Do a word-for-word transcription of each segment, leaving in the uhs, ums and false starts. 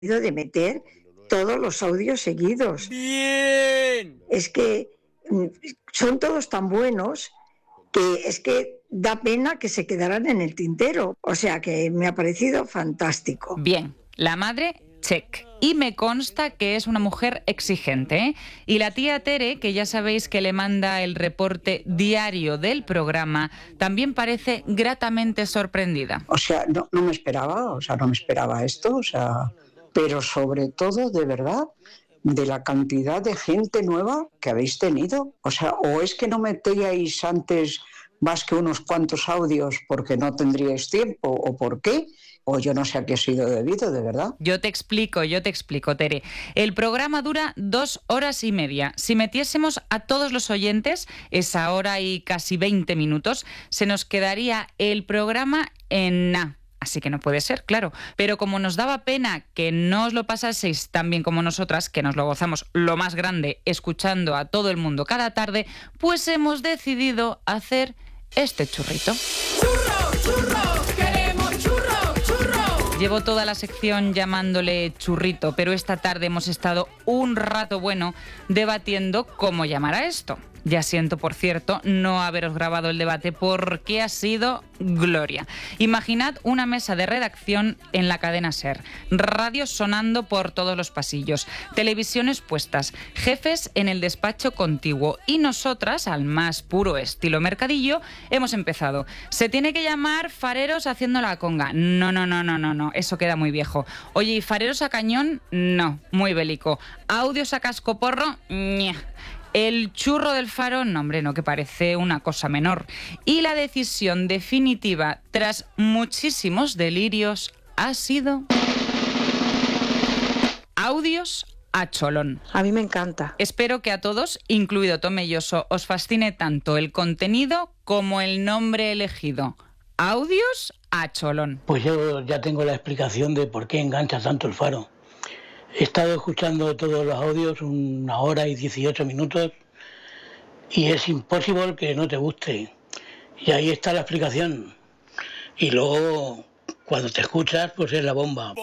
de meter todos los audios seguidos. ¡Bien! Es que son todos tan buenos que es que da pena que se quedaran en el tintero. O sea que me ha parecido fantástico. Bien, la madre, check. Y me consta que es una mujer exigente, ¿eh? Y la tía Tere, que ya sabéis que le manda el reporte diario del programa, también parece gratamente sorprendida. O sea, no, no me esperaba, o sea, no me esperaba esto, o sea, pero sobre todo, de verdad, de la cantidad de gente nueva que habéis tenido. O sea, o es que no metíais antes más que unos cuantos audios porque no tendríais tiempo, o por qué, o yo no sé a qué ha sido debido, de verdad. Yo te explico, yo te explico, Tere. El programa dura dos horas y media. Si metiésemos a todos los oyentes esa hora y casi veinte minutos, se nos quedaría el programa en nada. Así que no puede ser, claro. Pero como nos daba pena que no os lo pasaseis tan bien como nosotras, que nos lo gozamos lo más grande escuchando a todo el mundo cada tarde, pues hemos decidido hacer este churrito. ¡Churro, churro! ¡Queremos churro, churro! Llevo toda la sección llamándole churrito, pero esta tarde hemos estado un rato bueno debatiendo cómo llamar a esto. Ya siento, por cierto, no haberos grabado el debate porque ha sido gloria. Imaginad una mesa de redacción en la cadena SER, radios sonando por todos los pasillos, televisiones puestas, jefes en el despacho contiguo y nosotras, al más puro estilo mercadillo, hemos empezado. Se tiene que llamar fareros haciendo la conga. No, no, no, no, no, no, eso queda muy viejo. Oye, ¿y fareros a cañón? No, muy bélico. ¿Audios a cascoporro? Ñe. El churro del faro, no hombre, no, que parece una cosa menor. Y la decisión definitiva, tras muchísimos delirios, ha sido audios a cholón. A mí me encanta. Espero que a todos, incluido Tomelloso, os fascine tanto el contenido como el nombre elegido. Audios a cholón. Pues yo ya tengo la explicación de por qué engancha tanto el faro. He estado escuchando todos los audios, una hora y dieciocho minutos, y es imposible que no te guste. Y ahí está la explicación. Y luego, cuando te escuchas, pues es la bomba.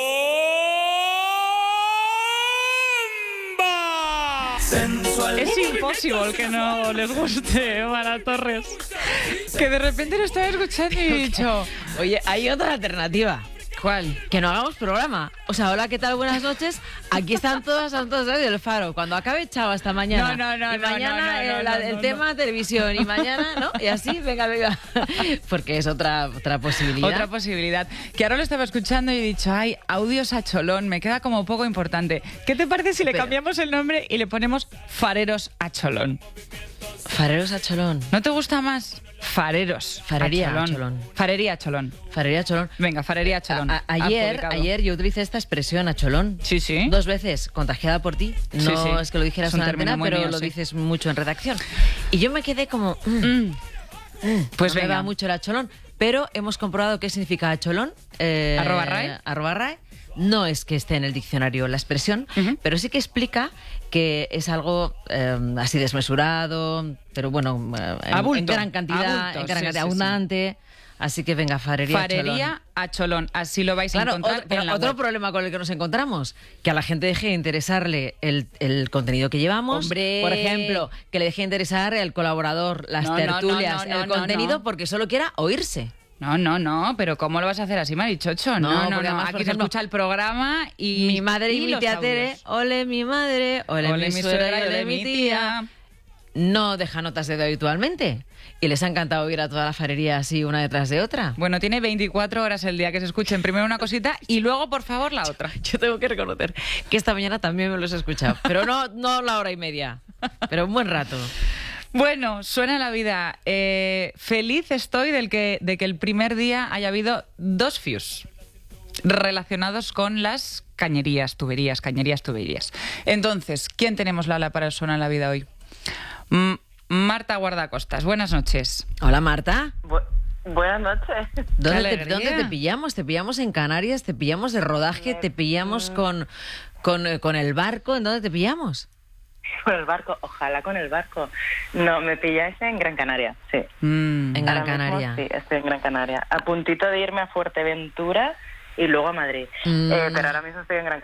¡Bomba! Sensual. Es imposible que no les guste, Mara Torres. Que de repente lo estaba escuchando y he dicho... Oye, hay otra alternativa. ¿Cuál? Que no hagamos programa. O sea, hola, ¿qué tal? Buenas noches. Aquí están todas, están todas del Faro. Cuando acabe, chao, hasta mañana. No, no, no, y no, mañana no, no, el, no, no, el no, tema no. televisión. Y mañana, ¿no? Y así, venga, venga. Porque es otra, otra posibilidad. Otra posibilidad. Que ahora lo estaba escuchando y he dicho, ay, audios a cholón, me queda como poco importante. ¿Qué te parece si le Pero... cambiamos el nombre y le ponemos fareros a cholón? Fareros a cholón. ¿No te gusta más? Fareros. Farería a cholón. a cholón. Farería a cholón. Farería a cholón. Venga, farería a cholón. A- a- ayer, Adjudicado. ayer yo utilicé esta expresión a cholón. Sí, sí. Dos veces, contagiada por ti. No Sí, sí. es que lo dijeras Es un en la término antena, muy pero mío, lo sí. dices mucho en redacción. Y yo me quedé como... mm, Mm. mm, Pues no me venga. va mucho el acholón, pero hemos comprobado qué significa acholón. Eh, Arroba RAE. arroba RAE. No es que esté en el diccionario la expresión, Ujú. pero sí que explica que es algo eh, así desmesurado, pero bueno, eh, en, Abulto, en gran cantidad, abulto, en gran sí, cantidad, sí, sí. abundante. Así que venga, farería, Farería a cholón. Así lo vais a Claro, encontrar otro, pero en la otro web. problema con el que nos encontramos, que a la gente deje de interesarle el, el contenido que llevamos. ¡Hombre! Por ejemplo, que le deje de interesar el colaborador, las No, no, no, tertulias, no, no, el no, contenido, no. porque solo quiera oírse. No, no, no, pero ¿cómo lo vas a hacer así, Marichocho? No, No, no, no. porque además, por Aquí se ejemplo, escucha el programa y Mi madre y, mi los tía Tere, audios. ole mi madre, ole, Ole mi suegra, y ole mi tía. No deja notas de dedo habitualmente. Y les ha encantado oír a toda la farería así, una detrás de otra. Bueno, tiene veinticuatro horas el día que se escuchen primero una cosita y luego, por favor, la otra. Yo tengo que reconocer que esta mañana también me los he escuchado. Pero no, no la hora y media, pero un buen rato. Bueno, suena la vida. Eh, feliz estoy del que, de que el primer día haya habido dos views relacionados con las cañerías, tuberías, cañerías, tuberías. Entonces, ¿quién tenemos, Lala, para el Suena la Vida hoy? M- Marta Guardacostas, buenas noches. Hola, Marta. Bu- buenas noches. ¿Dónde Qué te, alegría. ¿Dónde te pillamos? ¿Te pillamos en Canarias? ¿Te pillamos de rodaje? ¿Te pillamos con, con, eh, con el barco? ¿En dónde te pillamos? Con el barco, ojalá con el barco. No, me pilláis en Gran Canaria, sí. Mm. En Gran Ahora mismo, Canaria. sí, estoy en Gran Canaria. A puntito de irme a Fuerteventura y luego a Madrid. Mm. Eh, pero ahora mismo estoy en Gran